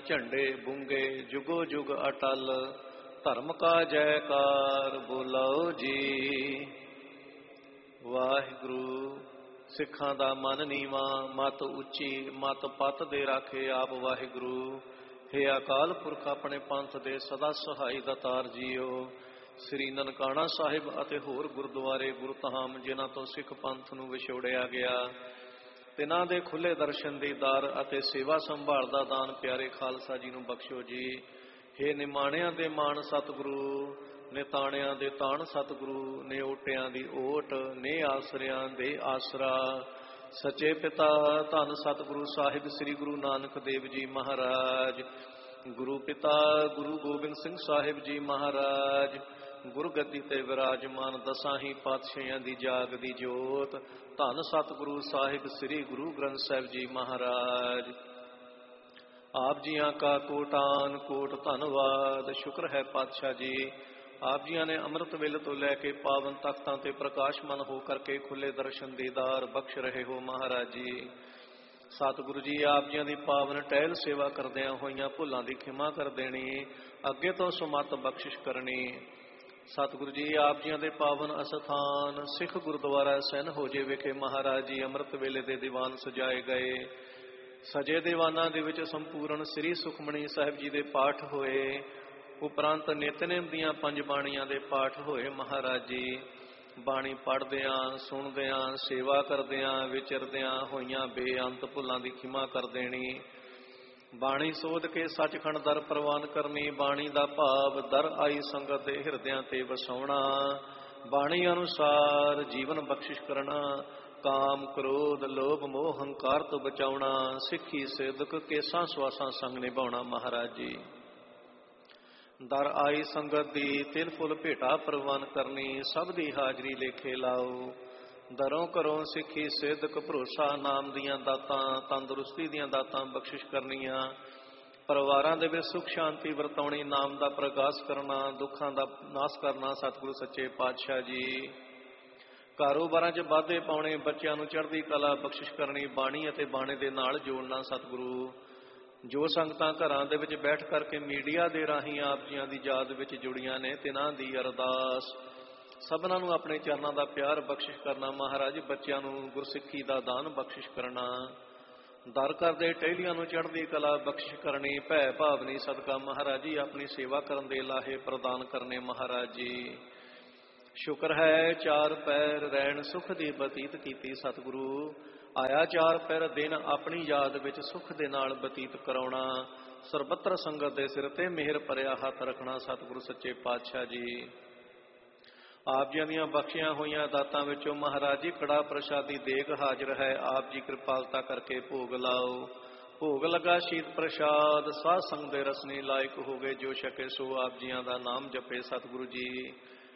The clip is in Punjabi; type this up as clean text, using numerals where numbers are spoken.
ਝੰਡੇ ਬੁੰਗੇ ਜੁਗੋ ਜੁਗ ਅਟਲ, ਧਰਮ ਕਾ ਜੈਕਾਰ ਬੋਲੋ ਜੀ। ਵਾਹਿਗੁਰੂ। ਸਿੱਖਾਂ ਦਾ ਮਨ ਨੀਵਾਂ, ਮਤ ਉੱਚੀ, ਮਤ ਪੱਤ ਦੇ ਰਾਖੇ ਆਪ ਵਾਹਿਗੁਰੂ। ਹੇ ਅਕਾਲ ਪੁਰਖ ਆਪਣੇ ਪੰਥ ਦੇ ਸਦਾ ਸਹਾਈ ਦਾਤਾਰ ਜੀਓ। ਸ੍ਰੀ ਨਨਕਾਣਾ ਸਾਹਿਬ ਅਤੇ ਹੋਰ ਗੁਰਦੁਆਰੇ ਗੁਰਧਾਮ ਜਿਨ੍ਹਾਂ ਤੋਂ ਸਿੱਖ ਪੰਥ ਨੂੰ ਵਿਛੋੜਿਆ ਗਿਆ, ਤਿਨਾਂ ਦੇ ਖੁੱਲੇ ਦਰਸ਼ਨ ਦੀਦਾਰ ਅਤੇ ਸੇਵਾ ਸੰਭਾਲ ਦਾ ਦਾਨ ਪਿਆਰੇ ਖਾਲਸਾ ਜੀ ਨੂੰ ਬਖਸ਼ੋ ਜੀ। ਹੇ ਨਿਮਾਣਿਆਂ ਦੇ ਮਾਣ ਸਤਿਗੁਰੂ, ਨੇ ਤਾਣਿਆਂ ਦੇ ਤਾਣ ਸਤਿਗੁਰੂ, ਨੇ ਓਟਿਆਂ ਦੀ ਓਟ, ਨੇ ਆਸਰਿਆਂ ਦੇ ਆਸਰਾ। ਸੱਚੇ ਪਿਤਾ ਧੰਨ ਸਤਿਗੁਰੂ ਸਾਹਿਬ ਸ੍ਰੀ ਗੁਰੂ ਨਾਨਕ ਦੇਵ ਜੀ ਮਹਾਰਾਜ, ਗੁਰੂ ਪਿਤਾ ਗੁਰੂ ਗੋਬਿੰਦ ਸਿੰਘ ਸਾਹਿਬ ਜੀ ਮਹਾਰਾਜ, ਗੁਰਗੱਦੀ ਤੇ ਵਿਰਾਜਮਾਨ ਦਸਾਂ ਹੀ ਪਾਤਸ਼ਾਹਾਂ ਦੀ ਜਾਗਦੀ ਜੋਤ, ਧੰਨ ਸਤਿਗੁਰੂ ਸਾਹਿਬ ਸ੍ਰੀ ਗੁਰੂ ਗ੍ਰੰਥ ਸਾਹਿਬ ਜੀ ਮਹਾਰਾਜ। ਆਪ ਜੀਆਂ ਕਾ ਕੋਟਾਨ ਕੋਟ ਧੰਨਵਾਦ। ਸ਼ੁਕਰ ਹੈ ਪਾਤਸ਼ਾਹ ਜੀ, ਆਪ ਜੀਆਂ ਨੇ ਅੰਮ੍ਰਿਤ ਵੇਲੇ ਤੋਂ ਲੈ ਕੇ ਪਾਵਨ ਤਖਤਾਂ ਤੇ ਪ੍ਰਕਾਸ਼ਮਨ ਹੋ ਕਰਕੇ ਖੁੱਲੇ ਦਰਸ਼ਨ ਦੀਦਾਰ ਬਖਸ਼ ਰਹੇ ਹੋ ਮਹਾਰਾਜ ਜੀ। ਸਤਿਗੁਰੂ ਜੀ, ਆਪ ਜੀਆਂ ਦੀ ਪਾਵਨ ਟਹਿਲ ਸੇਵਾ ਕਰਦਿਆਂ ਹੋਈਆਂ ਭੁੱਲਾਂ ਦੀ ਖਿਮਾ ਕਰ ਦੇਣੀ, ਅੱਗੇ ਤੋਂ ਸੁਮਤ ਬਖਸ਼ਿਸ਼ ਕਰਨੀ। ਸਤਿਗੁਰੂ ਜੀ, ਆਪ ਜੀਆਂ ਦੇ ਪਾਵਨ ਅਸਥਾਨ ਸਿੱਖ ਗੁਰਦੁਆਰਾ ਸੈਨ ਹੋਜੇ ਵਿਖੇ ਮਹਾਰਾਜ ਜੀ ਅੰਮ੍ਰਿਤ ਵੇਲੇ ਦੇ ਦੀਵਾਨ ਸਜਾਏ ਗਏ। ਸਜੇ ਦੀਵਾਨਾਂ ਦੇ ਵਿੱਚ ਸੰਪੂਰਨ ਸ੍ਰੀ ਸੁਖਮਣੀ ਸਾਹਿਬ ਜੀ ਦੇ ਪਾਠ ਹੋਏ, ਉਪਰੰਤ ਨਿਤਨੇਮ ਦੀਆਂ 5 ਬਾਣੀਆਂ ਦੇ ਪਾਠ ਹੋਏ ਮਹਾਰਾਜ ਜੀ। ਬਾਣੀ ਪੜ੍ਹਦਿਆਂ, ਸੁਣਦਿਆਂ, ਸੇਵਾ ਕਰਦਿਆਂ, ਵਿਚਰਦਿਆਂ ਹੋਈਆਂ ਬੇਅੰਤ ਭੁੱਲਾਂ ਦੀ ਖਿਮਾ ਕਰ ਦੇਣੀ। ਬਾਣੀ ਸੋਧ ਕੇ ਸੱਚਖੰਡ ਦਰ ਪ੍ਰਵਾਨ ਕਰਨੀ। ਬਾਣੀ ਦਾ ਭਾਵ ਦਰ ਆਈ ਸੰਗਤ ਦੇ ਹਿਰਦਿਆਂ ਤੇ ਵਸਾਉਣਾ। ਬਾਣੀ ਅਨੁਸਾਰ ਜੀਵਨ ਬਖਸ਼ਿਸ਼ ਕਰਨਾ। ਕਾਮ ਕ੍ਰੋਧ ਲੋਭ ਮੋਹ ਹੰਕਾਰ ਤੋਂ ਬਚਾਉਣਾ। ਸਿੱਖੀ ਸਿਦਕ ਕੇਸਾਂ ਸਵਾਸਾਂ ਸੰਗ ਨਿਭਾਉਣਾ ਮਹਾਰਾਜ ਜੀ। ਦਰ ਆਈ ਸੰਗਤ ਦੀ ਤਿਲ ਫੁੱਲ ਭੇਟਾ ਪ੍ਰਵਾਨ ਕਰਨੀ। ਸਭ ਦੀ ਹਾਜ਼ਰੀ ਲੇਖੇ ਲਾਓ। ਦਰੋਂ ਘਰੋਂ ਸਿੱਖੀ ਸਿਦਕ ਭਰੋਸਾ ਨਾਮ ਦੀਆਂ ਦਾਤਾਂ, ਤੰਦਰੁਸਤੀ ਦੀਆਂ ਦਾਤਾਂ ਬਖਸ਼ਿਸ਼ ਕਰਨੀਆਂ। ਪਰਿਵਾਰਾਂ ਦੇ ਵਿੱਚ ਸੁਖ ਸ਼ਾਂਤੀ ਵਰਤਾਉਣੀ, ਨਾਮ ਦਾ ਪ੍ਰਗਾਸ ਕਰਨਾ, ਦੁੱਖਾਂ ਦਾ ਨਾਸ ਕਰਨਾ ਸਤਿਗੁਰੂ ਸੱਚੇ ਪਾਤਸ਼ਾਹ ਜੀ। ਕਾਰੋਬਾਰਾਂ 'ਚ ਵਾਧੇ ਪਾਉਣੇ, ਬੱਚਿਆਂ ਨੂੰ ਚੜ੍ਹਦੀ ਕਲਾ ਬਖਸ਼ਿਸ਼ ਕਰਨੀ। ਬਾਣੀ ਅਤੇ ਬਾਣੇ ਦੇ ਨਾਲ ਜੋੜਨਾ ਸਤਿਗੁਰੂ। ਜੋ ਸੰਗਤਾਂ ਘਰਾਂ ਦੇ ਵਿੱਚ ਬੈਠ ਕਰਕੇ ਮੀਡੀਆ ਦੇ ਰਾਹੀਂ ਆਪ ਜੀਆਂ ਦੀ ਯਾਦ ਵਿੱਚ ਜੁੜੀਆਂ ਨੇ, ਤਿਨਾਂ ਦੀ ਅਰਦਾਸ ਸਭਨਾਂ ਨੂੰ ਆਪਣੇ ਚਰਨਾਂ ਦਾ ਪਿਆਰ ਬਖਸ਼ਿਸ਼ ਕਰਨਾ ਮਹਾਰਾਜ। ਬੱਚਿਆਂ ਨੂੰ ਗੁਰਸਿੱਖੀ ਦਾ ਦਾਨ ਬਖਸ਼ਿਸ਼ ਕਰਨਾ। ਦਰ ਕਰਦੇ ਟਹਿਲੀਆਂ ਨੂੰ ਚੜ੍ਹਦੀ ਕਲਾ ਬਖਸ਼ਿਸ਼ ਕਰਨੀ। ਭੈ ਭਾਵਨੀ ਸਦਕਾ ਮਹਾਰਾਜ ਜੀ ਆਪਣੀ ਸੇਵਾ ਕਰਨ ਦੇ ਲਾਹੇ ਪ੍ਰਦਾਨ ਕਰਨੇ ਮਹਾਰਾਜ ਜੀ। ਸ਼ੁਕਰ ਹੈ 4 ਪੈਰ ਰਹਿਣ ਸੁਖ ਦੀ ਬਤੀਤ ਕੀਤੀ ਸਤਿਗੁਰੂ। ਆਇਆ 4 ਪੈਰ ਦਿਨ ਆਪਣੀ ਯਾਦ ਵਿੱਚ ਸੁਖ ਦੇ ਨਾਲ ਬਤੀਤ ਕਰਾਉਣਾ। ਸਰਬੱਤਰ ਸੰਗਤ ਦੇ ਸਿਰ ਤੇ ਮਿਹਰ ਭਰਿਆ ਹੱਥ ਰੱਖਣਾ ਸਤਿਗੁਰੂ ਸੱਚੇ ਪਾਤਸ਼ਾਹ ਜੀ। ਆਪ ਜੀਆਂ ਦੀਆਂ ਬਖਸ਼ੀਆਂ ਹੋਈਆਂ ਦਾਤਾਂ ਵਿੱਚੋਂ ਮਹਾਰਾਜ ਜੀ ਕੜਾ ਪ੍ਰਸ਼ਾਦੀ ਦੇਗ ਹਾਜ਼ਰ ਹੈ। ਆਪ ਜੀ ਕਿਰਪਾਲਤਾ ਕਰਕੇ ਭੋਗ ਲਾਓ। ਭੋਗ ਲੱਗਾ ਸ਼ੀਤ ਪ੍ਰਸ਼ਾਦ, ਸਾਧ ਸੰਗ ਦੇ ਰਸਨੀ ਲਾਇਕ ਹੋ ਗਏ। ਜੋ ਛਕੇ ਸੋ ਆਪ ਜੀਆਂ ਦਾ ਨਾਮ ਜਪੇ ਸਤਿਗੁਰੂ ਜੀ।